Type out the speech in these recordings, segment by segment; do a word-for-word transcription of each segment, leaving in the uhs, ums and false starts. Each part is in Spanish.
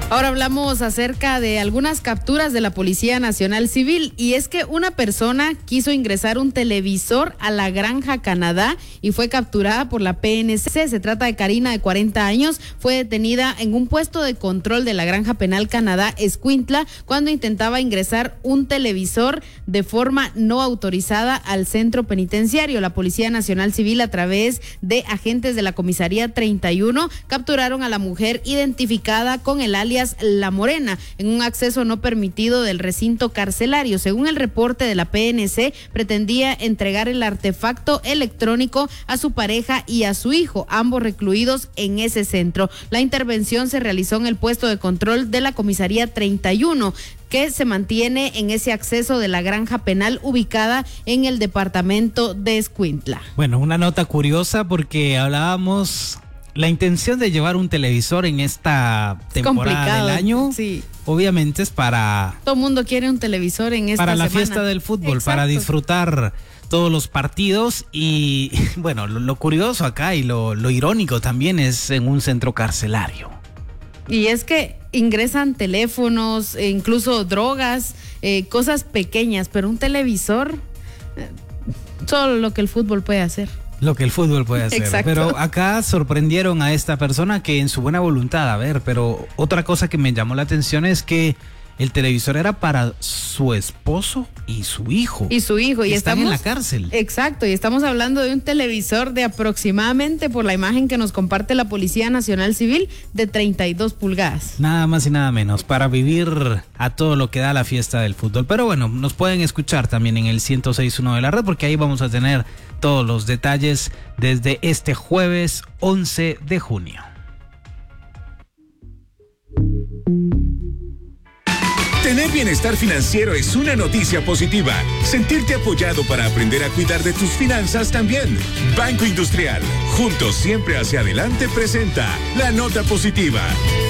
Ahora hablamos acerca de algunas capturas de la Policía Nacional Civil, y es que una persona quiso ingresar un televisor a la Granja Canadá y fue capturada por la P N C. Se trata de Karina, de cuarenta años, fue detenida en un puesto de control de la Granja Penal Canadá Escuintla cuando intentaba ingresar un televisor de forma no autorizada al centro penitenciario. La Policía Nacional Civil, a través de agentes de la Comisaría treinta y uno, capturaron a la mujer identificada con el alias La Morena en un acceso no permitido del recinto carcelario. Según el reporte de la P N C, pretendía entregar el artefacto electrónico a su pareja y a su hijo, ambos recluidos en ese centro. La intervención se realizó en el puesto de control de la Comisaría treinta y uno, que se mantiene en ese acceso de la Granja Penal ubicada en el departamento de Escuintla. Bueno, una nota curiosa porque hablábamos la intención de llevar un televisor en esta temporada del año. Sí. Obviamente es para... Todo el mundo quiere un televisor en esta Para la semana. fiesta del fútbol. Exacto. Para disfrutar todos los partidos. Y bueno, lo, lo curioso acá y lo, lo irónico también es en un centro carcelario. Y es que ingresan teléfonos, e incluso drogas, eh, cosas pequeñas, pero un televisor, eh, solo lo que el fútbol puede hacer. Lo que el fútbol puede hacer. Exacto. Pero acá sorprendieron a esta persona que en su buena voluntad, a ver, pero otra cosa que me llamó la atención es que el televisor era para su esposo y su hijo. Y su hijo. Y están estamos en la cárcel. Exacto, y estamos hablando de un televisor de aproximadamente, por la imagen que nos comparte la Policía Nacional Civil, de treinta y dos pulgadas. Nada más y nada menos, para vivir a todo lo que da la fiesta del fútbol. Pero bueno, nos pueden escuchar también en el ciento seis punto uno de la red, porque ahí vamos a tener todos los detalles desde este jueves once de junio. Tener bienestar financiero es una noticia positiva. Sentirte apoyado para aprender a cuidar de tus finanzas también. Banco Industrial, juntos siempre hacia adelante, presenta la nota positiva.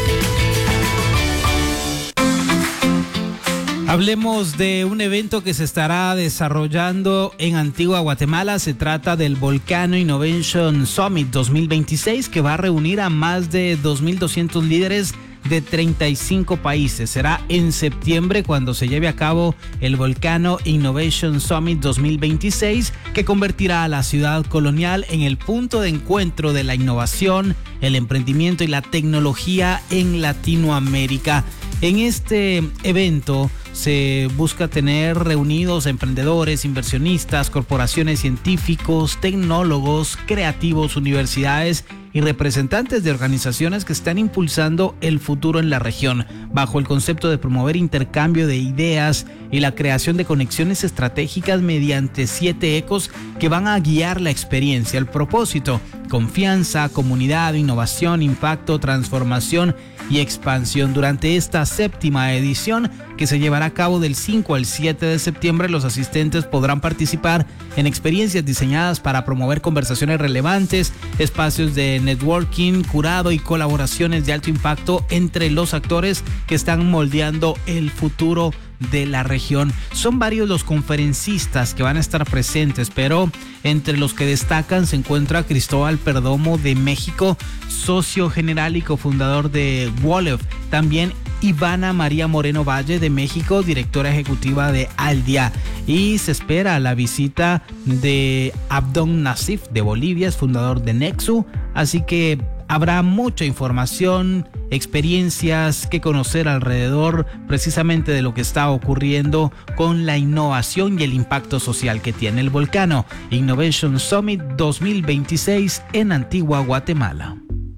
Hablemos de un evento que se estará desarrollando en Antigua Guatemala. Se trata del Volcano Innovation Summit dos mil veintiséis, que va a reunir a más de dos mil doscientos líderes de treinta y cinco países. Será en septiembre cuando se lleve a cabo el Volcano Innovation Summit dos mil veintiséis, que convertirá a la ciudad colonial en el punto de encuentro de la innovación, el emprendimiento y la tecnología en Latinoamérica. En este evento se busca tener reunidos emprendedores, inversionistas, corporaciones, científicos, tecnólogos, creativos, universidades y representantes de organizaciones que están impulsando el futuro en la región, bajo el concepto de promover intercambio de ideas y la creación de conexiones estratégicas mediante siete ecos que van a guiar la experiencia. El propósito: confianza, comunidad, innovación, impacto, transformación y expansión. Durante esta séptima edición, que se llevará a cabo del cinco al siete de septiembre, los asistentes podrán participar en experiencias diseñadas para promover conversaciones relevantes, espacios de networking, curado y colaboraciones de alto impacto entre los actores que están moldeando el futuro de la región. Son varios los conferencistas que van a estar presentes, pero entre los que destacan se encuentra Cristóbal Perdomo de México, socio general y cofundador de Wolef. También Ivana María Moreno Valle de México, directora ejecutiva de Aldia. Y se espera la visita de Abdon Nassif de Bolivia, es fundador de Nexu. Así que habrá mucha información, experiencias que conocer alrededor precisamente de lo que está ocurriendo con la innovación y el impacto social que tiene el Volcano Innovation Summit dos mil veintiséis en Antigua Guatemala.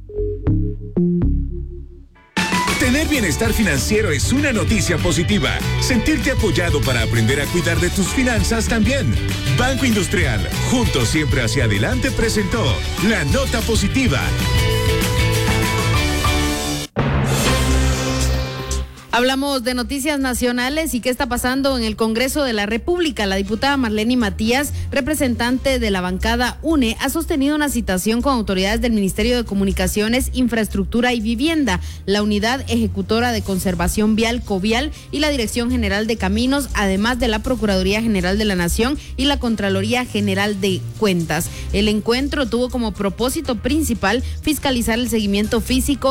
Tener bienestar financiero es una noticia positiva. Sentirte apoyado para aprender a cuidar de tus finanzas también. Banco Industrial, juntos siempre hacia adelante, presentó la nota positiva. Hablamos de noticias nacionales y qué está pasando en el Congreso de la República. La diputada Marlene Matías, representante de la bancada UNE, ha sostenido una citación con autoridades del Ministerio de Comunicaciones, Infraestructura y Vivienda, la Unidad Ejecutora de Conservación Vial Covial y la Dirección General de Caminos, además de la Procuraduría General de la Nación y la Contraloría General de Cuentas. El encuentro tuvo como propósito principal fiscalizar el seguimiento físico